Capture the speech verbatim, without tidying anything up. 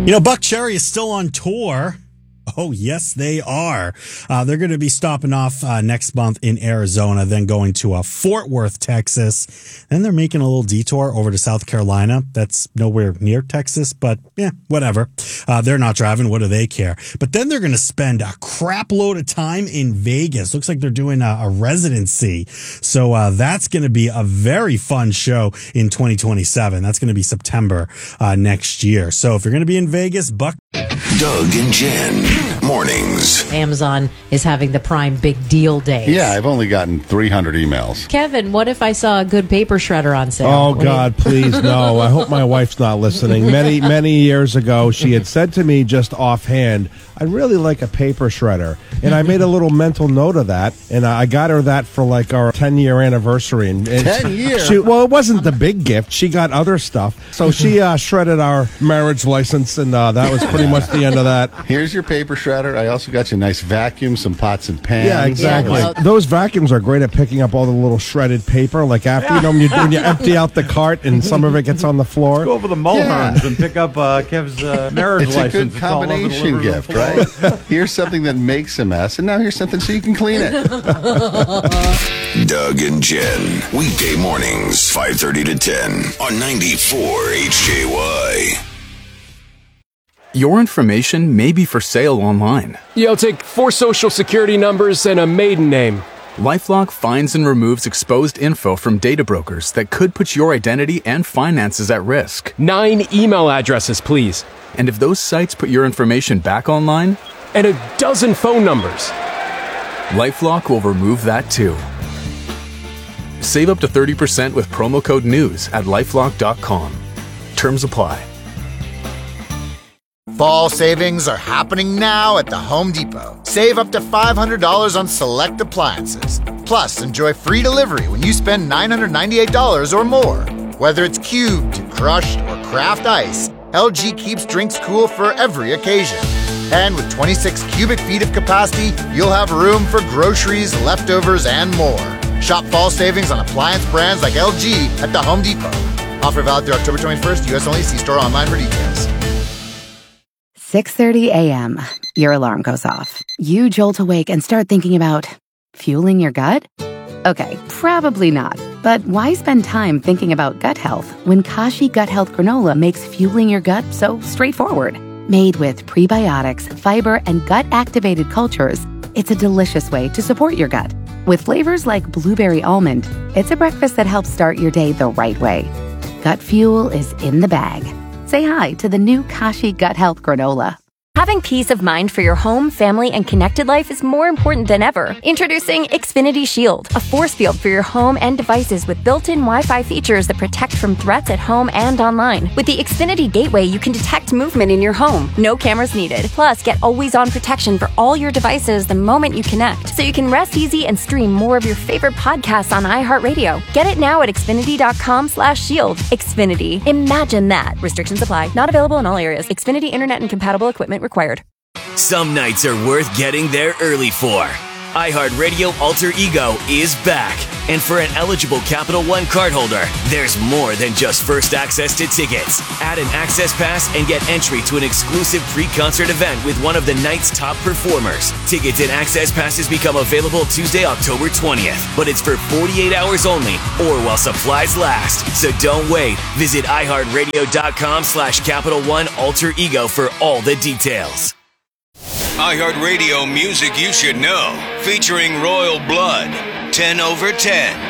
You know, Buck Cherry is still on tour. Oh, yes, they are. Uh, they're going to be stopping off uh, next month in Arizona, then going to uh, Fort Worth, Texas. Then they're making a little detour over to South Carolina. That's nowhere near Texas, but yeah, whatever. Uh, they're not driving. What do they care? But then they're going to spend a crap load of time in Vegas. Looks like they're doing a, a residency. So uh, that's going to be a very fun show in twenty twenty-seven. That's going to be September uh, next year. So if you're going to be in Vegas, Buck. Doug and Jen, mornings. Amazon is having the Prime Big Deal Days. Yeah, I've only gotten three hundred emails. Kevin, what if I saw a good paper shredder on sale? Oh, What God, please, no. I hope my wife's not listening. Many, many years ago, she had said to me just offhand, I'd really like a paper shredder. And I made a little mental note of that, and I got her that for like our ten-year anniversary. And ten years? She, well, it wasn't the big gift. She got other stuff. So she uh, shredded our marriage license, and uh, that was pretty much the end of that. Here's your paper shredder. I also got you a nice vacuum, some pots and pans. Yeah, exactly. Yeah, well, those vacuums are great at picking up all the little shredded paper. Like after you know when you, when you empty out the cart and some of it gets on the floor. Go over the Mulherns Yeah. and pick up uh, Kev's uh, marriage It's a license. good combination gift, right? Here's something that makes a mess, and now here's something so you can clean it. Doug and Jen, weekday mornings, five thirty to ten on ninety-four H J Y. Your information may be for sale online. Yo, take four social security numbers and a maiden name. LifeLock finds and removes exposed info from data brokers that could put your identity and finances at risk. Nine email addresses, please. And if those sites put your information back online, And a dozen phone numbers. LifeLock will remove that too. Save up to thirty percent with promo code NEWS at lifelock dot com. Terms apply. Fall savings are happening now at the Home Depot. Save up to five hundred dollars on select appliances. Plus, enjoy free delivery when you spend nine hundred ninety-eight dollars or more. Whether it's cubed, crushed, or craft ice, L G keeps drinks cool for every occasion. And with twenty-six cubic feet of capacity, you'll have room for groceries, leftovers, and more. Shop fall savings on appliance brands like L G at the Home Depot. Offer valid through October twenty-first, U S only. See store online for details. six thirty a.m. Your alarm goes off. You jolt awake and start thinking about fueling your gut? Okay, probably not. But why spend time thinking about gut health when Kashi Gut Health Granola makes fueling your gut so straightforward? Made with prebiotics, fiber, and gut-activated cultures, it's a delicious way to support your gut. With flavors like blueberry almond, it's a breakfast that helps start your day the right way. Gut fuel is in the bag. Say hi to the new Kashi Gut Health Granola. Having peace of mind for your home, family, and connected life is more important than ever. Introducing Xfinity Shield, a force field for your home and devices with built-in Wi-Fi features that protect from threats at home and online. With the Xfinity Gateway, you can detect movement in your home. No cameras needed. Plus, get always-on protection for all your devices the moment you connect, so you can rest easy and stream more of your favorite podcasts on iHeartRadio. Get it now at xfinity.com slash shield. Xfinity. Imagine that. Restrictions apply. Not available in all areas. Xfinity Internet and compatible equipment required. Some nights are worth getting there early for. iHeartRadio Alter Ego is back. And for an eligible Capital One cardholder, there's more than just first access to tickets. Add an access pass and get entry to an exclusive pre-concert event with one of the night's top performers. Tickets and access passes become available Tuesday, October twentieth. But it's for forty-eight hours only or while supplies last. So don't wait. Visit iHeartRadio.com slash Capital One Alter Ego for all the details. iHeartRadio music you should know, featuring Royal Blood, ten over ten.